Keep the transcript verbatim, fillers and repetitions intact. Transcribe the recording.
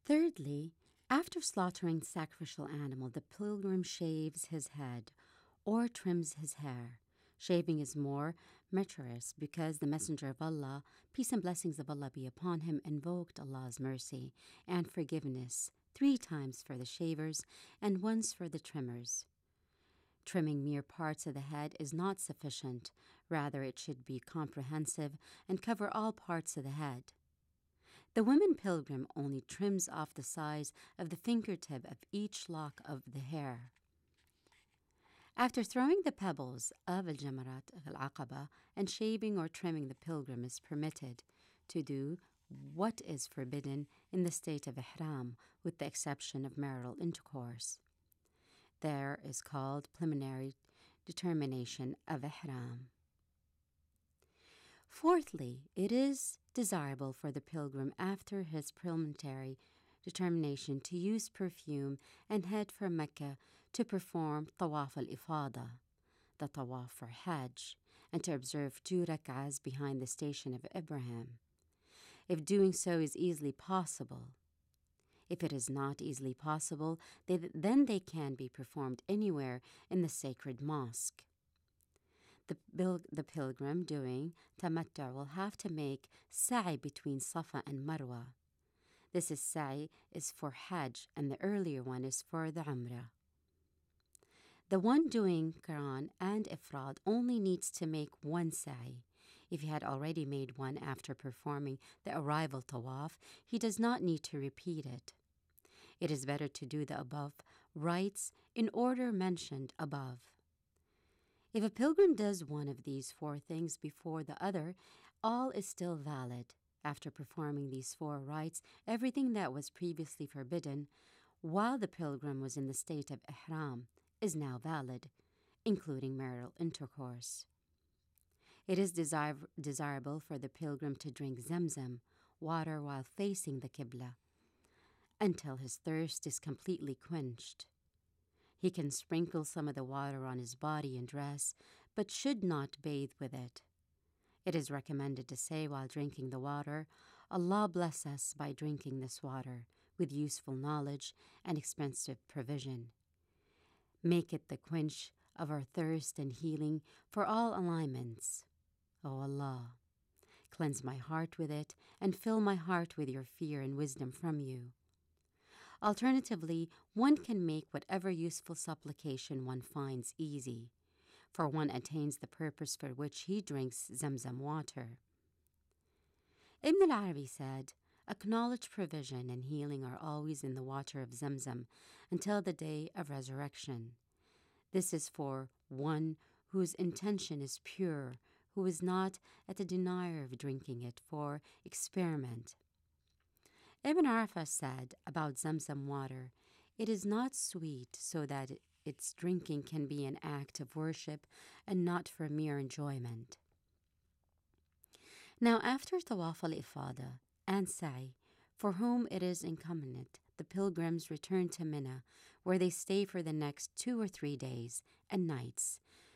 Thirdly, after slaughtering the sacrificial animal, the pilgrim shaves his head or trims his hair. Shaving is more meritorious because the Messenger of Allah, peace and blessings of Allah be upon him, invoked Allah's mercy and forgiveness three times for the shavers and once for the trimmers. Trimming mere parts of the head is not sufficient. Rather, it should be comprehensive and cover all parts of the head. The woman pilgrim only trims off the size of the fingertip of each lock of the hair. After throwing the pebbles of al-Jamarat of al-Aqaba and shaving or trimming, the pilgrim is permitted to do what is forbidden in the state of ihram, with the exception of marital intercourse. There is called preliminary determination of ihram. Fourthly, it is desirable for the pilgrim after his preliminary determination to use perfume and head for Mecca to perform Tawaf al-Ifada, the Tawaf for Hajj, and to observe two rak'ahs behind the station of Ibrahim, if doing so is easily possible. If it is not easily possible, they, then they can be performed anywhere in the sacred mosque. The, bil- the pilgrim doing tamattu will have to make sa'i between Safa and Marwa. This is sa'i is for Hajj, and the earlier one is for the Umrah. The one doing Qiran and Ifrad only needs to make one sa'i. If he had already made one after performing the arrival tawaf, he does not need to repeat it. It is better to do the above rites in order mentioned above. If a pilgrim does one of these four things before the other, all is still valid. After performing these four rites, everything that was previously forbidden while the pilgrim was in the state of ihram is now valid, including marital intercourse. It is desir- desirable for the pilgrim to drink Zamzam water while facing the Qibla until his thirst is completely quenched. He can sprinkle some of the water on his body and dress, but should not bathe with it. It is recommended to say while drinking the water, Allah bless us by drinking this water with useful knowledge and expensive provision. Make it the quench of our thirst and healing for all alignments. O Allah, cleanse my heart with it and fill my heart with your fear and wisdom from you. Alternatively, one can make whatever useful supplication one finds easy, for one attains the purpose for which he drinks Zamzam water. Ibn al-Arabi said, acknowledge provision and healing are always in the water of Zamzam until the day of resurrection. This is for one whose intention is pure, who is not at the denier of drinking it for experiment. Ibn Arafah said about Zamzam water, it is not sweet so that its drinking can be an act of worship and not for mere enjoyment. Now after Tawaf al-Ifada and Sa'i, for whom it is incumbent, the pilgrims return to Mina, where they stay for the next two or three days and nights,